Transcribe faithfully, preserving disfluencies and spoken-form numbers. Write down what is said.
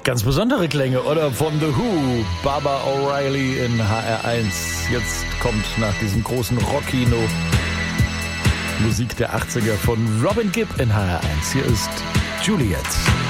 Ganz besondere Klänge, oder? Von The Who, Baba O'Reilly in H R eins. Jetzt kommt nach diesem großen Rockkino Musik der achtziger von Robin Gibb in H R eins. Hier ist Juliet.